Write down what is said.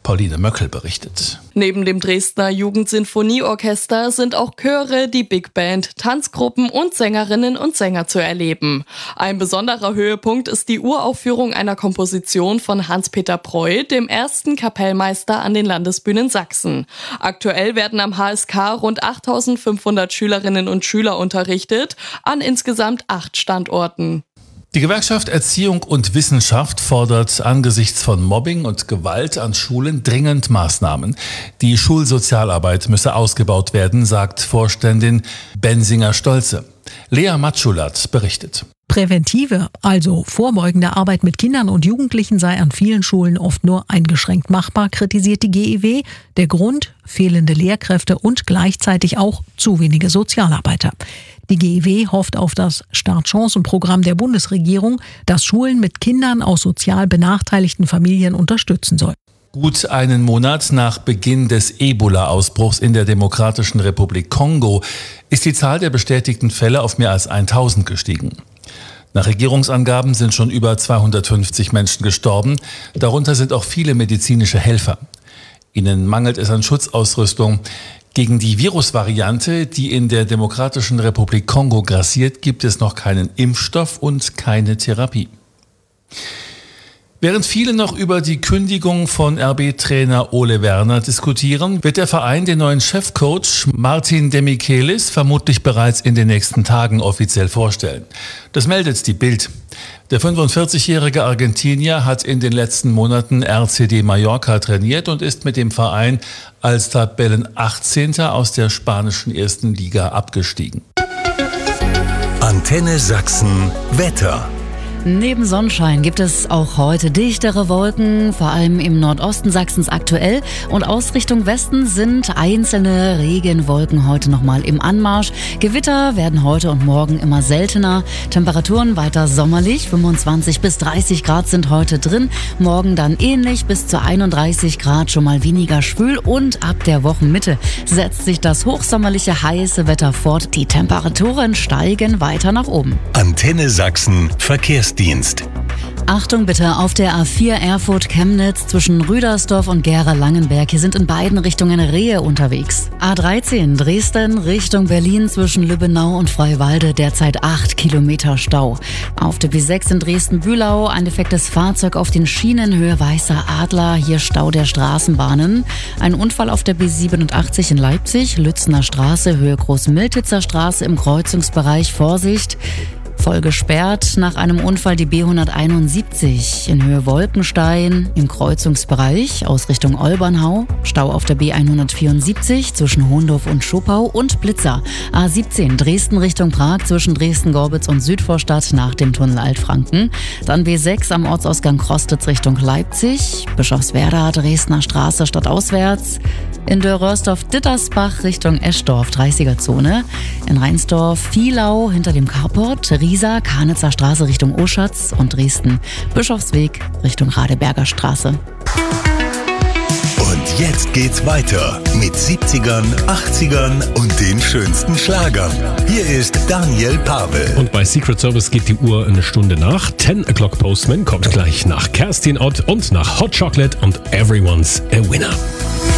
Pauline Möckel berichtet. Neben dem Dresdner Jugendsinfonieorchester sind auch Chöre, die Big Band, Tanzgruppen und Sängerinnen und Sänger zu erleben. Ein besonderer Höhepunkt ist die Uraufführung einer Komposition von Hans-Peter Preu, dem ersten Kapellmeister an den Landesbühnen Sachsen. Aktuell werden am HSK rund 8.500 Schülerinnen und Schüler unterrichtet, an insgesamt 8 Standorten. Die Gewerkschaft Erziehung und Wissenschaft fordert angesichts von Mobbing und Gewalt an Schulen dringend Maßnahmen. Die Schulsozialarbeit müsse ausgebaut werden, sagt Vorständin Bensinger-Stolze. Lea Matschulat berichtet. Präventive, also vorbeugende Arbeit mit Kindern und Jugendlichen sei an vielen Schulen oft nur eingeschränkt machbar, kritisiert die GEW. Der Grund: fehlende Lehrkräfte und gleichzeitig auch zu wenige Sozialarbeiter. Die GEW hofft auf das Startchancenprogramm der Bundesregierung, das Schulen mit Kindern aus sozial benachteiligten Familien unterstützen soll. Gut einen Monat nach Beginn des Ebola-Ausbruchs in der Demokratischen Republik Kongo ist die Zahl der bestätigten Fälle auf mehr als 1000 gestiegen. Nach Regierungsangaben sind schon über 250 Menschen gestorben. Darunter sind auch viele medizinische Helfer. Ihnen mangelt es an Schutzausrüstung. Gegen die Virusvariante, die in der Demokratischen Republik Kongo grassiert, gibt es noch keinen Impfstoff und keine Therapie. Während viele noch über die Kündigung von RB-Trainer Ole Werner diskutieren, wird der Verein den neuen Chefcoach Martin Demichelis vermutlich bereits in den nächsten Tagen offiziell vorstellen. Das meldet die Bild. Der 45-jährige Argentinier hat in den letzten Monaten RCD Mallorca trainiert und ist mit dem Verein als Tabellen 18. aus der spanischen ersten Liga abgestiegen. Antenne Sachsen Wetter. Neben Sonnenschein gibt es auch heute dichtere Wolken, vor allem im Nordosten Sachsens aktuell. Und aus Richtung Westen sind einzelne Regenwolken heute nochmal im Anmarsch. Gewitter werden heute und morgen immer seltener. Temperaturen weiter sommerlich, 25 bis 30 Grad sind heute drin. Morgen dann ähnlich, bis zu 31 Grad, schon mal weniger schwül. Und ab der Wochenmitte setzt sich das hochsommerliche heiße Wetter fort. Die Temperaturen steigen weiter nach oben. Antenne Sachsen Verkehrsdienst. Achtung bitte auf der A4 Erfurt-Chemnitz zwischen Rüdersdorf und Gera-Langenberg. Hier sind in beiden Richtungen Rehe unterwegs. A13 Dresden Richtung Berlin zwischen Lübbenau und Freiwalde derzeit 8 Kilometer Stau. Auf der B6 in Dresden-Bühlau ein defektes Fahrzeug auf den Schienen Höhe Weißer Adler. Hier Stau der Straßenbahnen. Ein Unfall auf der B87 in Leipzig, Lützener Straße Höhe Großmiltitzer Straße im Kreuzungsbereich. Vorsicht! Voll gesperrt nach einem Unfall die B171 in Höhe Wolkenstein im Kreuzungsbereich aus Richtung Olbernhau. Stau auf der B174 zwischen Hohndorf und Schopau und Blitzer. A17 Dresden Richtung Prag zwischen Dresden-Gorbitz und Südvorstadt nach dem Tunnel Altfranken. Dann B6 am Ortsausgang Krostitz Richtung Leipzig. Bischofswerda Dresdner Straße stadtauswärts. In Dörrörsdorf-Dittersbach Richtung Eschdorf 30er-Zone. In Reinsdorf Vielau hinter dem Carport. Riesa, Karnitzer Straße Richtung Oschatz und Dresden Bischofsweg Richtung Radeberger Straße. Und jetzt geht's weiter mit 70ern, 80ern und den schönsten Schlagern. Hier ist Daniel Pavel. Und bei Secret Service geht die Uhr eine Stunde nach. 10 O'Clock Postman kommt gleich nach Kerstin Ott und nach Hot Chocolate und Everyone's a Winner.